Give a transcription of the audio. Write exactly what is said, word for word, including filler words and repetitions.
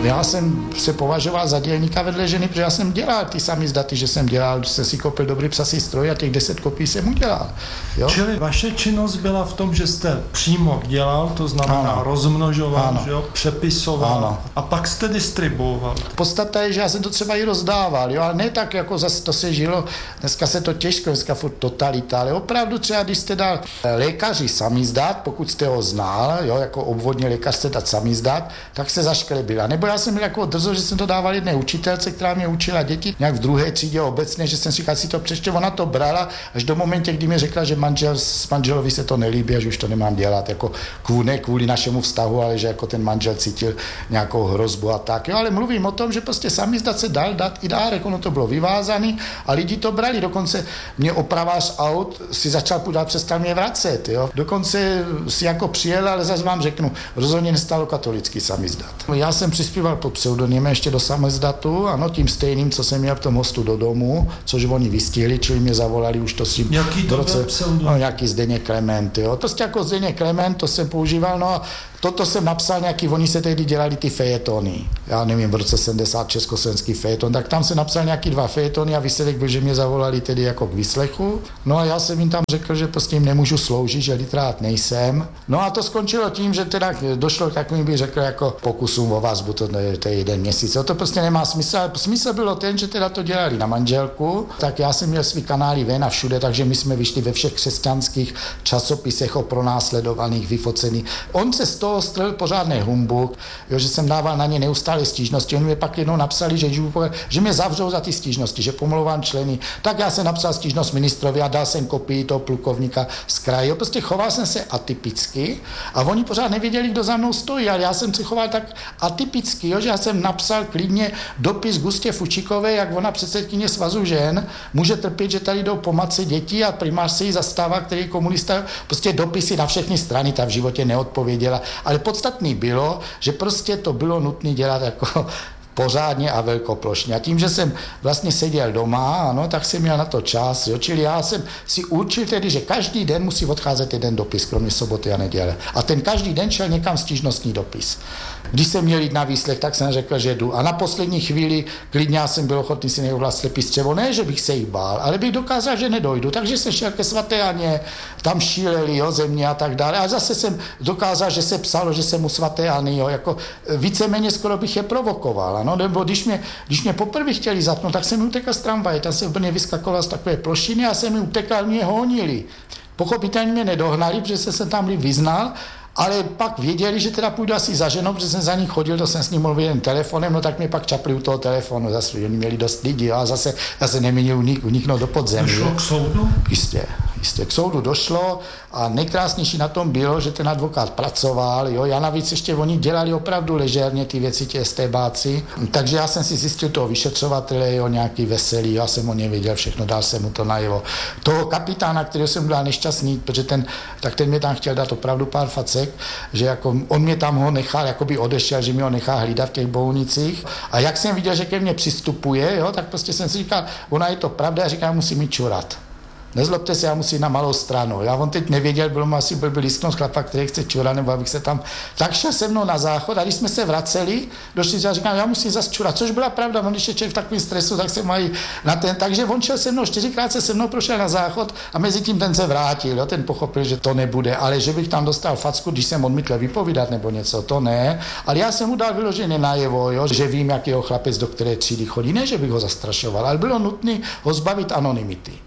Já jsem se považoval za dělníka vedle ženy, protože já jsem dělal ty samizdaty, že jsem dělal, že jsem si koupil dobrý psací stroj a těch deset kopií jsem udělal. Jo? Čili vaše činnost byla v tom, že jste přímo dělal, to znamená ano. rozmnožoval, ano. Že jo? Přepisoval ano. a pak jste distribuoval. Podstata je, že já jsem to třeba i rozdával, jo? Ale ne tak, jako zase to se žilo, dneska se to těžko, dneska furt totalita, ale opravdu třeba, když jste dal lékaři samizdat, pokud jste ho znal, jo? Jako obvodní lékař jste dát samizdat, tak se zašklebila. Nebo já jsem byl jako drzo, že jsem to dával jedné učitelce, která mě učila děti nějak v druhé třídě obecně, že jsem si říkal, si to přečte, ona to brala až do momentě, kdy mi řekla, že manžel, s manželovi se to nelíbí a že už to nemám dělat, jako kvůli, ne kvůli našemu vztahu, ale že jako ten manžel cítil nějakou hrozbu a tak. Jo, ale mluvím o tom, že prostě samizdat se dal dát i dárek, ono to bylo vyvázaný a lidi to brali, dokonce mě opravář aut si začal podat, přestal mě vracet, jo. Dokonce si jako přijel, ale zase vám řeknu, rozhodně nestalo katolický samizdat. Já jsem přispíval pod pseudonymem ještě do samizdatu, ano, tím stejným, co jsem měl v tom hostu do domu, což oni vystihli, čili mě zavolali už to s tím. Jaký to byl pseudonym? No, nějaký Zdeněk Klement, jo. To jako Zdeněk Klement, to jsem používal, no a toto jsem napsal nějaký, oni se tehdy dělali ty fejetony. Já nevím, v roce sedmdesát československý fejeton, tak tam se napsal nějaký dva fejetony a výsledek byl, že mě zavolali tedy jako k výslechu. No a já jsem jim tam řekl, že prostě jim nemůžu sloužit, že literát nejsem. No a to skončilo tím, že teda došlo k takovým, bych řekl, jako pokusům o vazbu, to, to je jeden měsíc. To prostě nemá smysl. Smysl bylo ten, že teda to dělali na manželku, tak já jsem měl svý kanály ven a všude, takže my jsme vyšli ve všech křesťanských časopisech o pronásledovaných, vyfocených. On se z toho strhl pořádný humbuk, jo, že jsem dával na ně neustále stížnosti. Oni mi pak jednou napsali, že, že mě zavřou za ty stížnosti, že pomlouvám členy. Tak já jsem napsal stížnost ministrovi a dal jsem kopii toho plukovníka z kraje. Jo, prostě choval jsem se atypicky a oni pořád nevěděli, kdo za mnou stojí, ale já jsem se choval tak atypicky, jo, že já jsem napsal klidně dopis Gustě Fučíkové, jak ona předsedkyně Svazu žen může trpět, že tady jdou po matce děti a primář se jí zastává, který komunista, prostě dopisy na všechny strany, ta v životě neodpověděla. Ale podstatný bylo, že prostě to bylo nutné dělat jako pořádně a velkoplošně. A tím, že jsem vlastně seděl doma, ano, tak jsem měl na to čas. Jo? Čili já jsem si určil tedy, že každý den musí odcházet jeden dopis, kromě soboty a neděle. A ten každý den šel někam stížnostní dopis. Když jsem měl jít na výslech, tak jsem řekl, že jdu. A na poslední chvíli klidně já jsem byl ochotný si neuvlast slepý střevo. Ne, že bych se jí bál, ale bych dokázal, že nedojdu. Takže jsem šel ke svaté Aně, tam šíleli, jo, země a tak dále. A zase jsem dokázal, že se psalo, že jsem u svaté Any, jo, jako víceméně skoro bych je provokoval. No, nebo když mě, když mě poprvé chtěli zatnout, tak jsem mi utekl z tramvaje, tam jsem v Brně vyskakoval z takové plošiny a jsem mi utekal, mě honili. Pochopitelně mě nedohnali, protože jsem se tam vyznal, ale pak věděli, že teda půjdu asi za ženou, protože jsem za ní chodil, to jsem s ním mluvil jen telefonem, no tak mě pak čapli u toho telefonu, zase oni měli dost lidí, a zase, zase neměli uniknout do podzemí. Došlo k soudu? Jistě, jistě, k soudu došlo a nejkrásnější na tom bylo, že ten advokát pracoval, jo, já navíc ještě oni dělali opravdu ležérně ty věci, ti estébáci, takže já jsem si zjistil toho vyšetřovatele, jo, nějaký veselý, já jsem o něm věděl všechno, dal jsem mu to najevo. Toho kapitána, kterého jsem byl nešťastný, protože ten, tak ten mě tam chtěl dát opravdu pár facek, že jako on mě tam ho nechal, jako by odešel, že mě ho nechá hlídat v těch bounicích. A jak jsem viděl, že ke mně přistupuje, jo, tak prostě jsem si říkal, ona je to pravda, a říkám, musím mít čurat. Nezlobte se, já musím na malou stranu. Já on teď nevěděl, bylo mu asi blbý lísknout chlapa, který chce čurat, nebo abych se tam... Tak šel se mnou na záchod a když jsme se vraceli, došli a říkám, já musím zas čurat, což byla pravda, on když je člověk v takovém stresu, tak se mají na ten... Takže on šel se mnou, čtyřikrát se se mnou prošel na záchod a mezi tím ten se vrátil, jo, ten pochopil, že to nebude, ale že bych tam dostal facku, když jsem odmítl vypovídat nebo něco, to ne, ale já jsem mu dal vyloženě najevo, jo, že vím, jaký chlapec do které třídy chodí, ne, že bych ho zastrašoval, ale bylo nutné ho zbavit anonymity.